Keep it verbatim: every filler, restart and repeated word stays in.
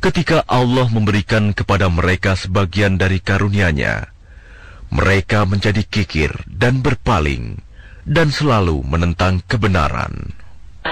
Ketika Allah memberikan kepada mereka sebagian dari karunia-Nya, mereka menjadi kikir dan berpaling, dan selalu menentang kebenaran.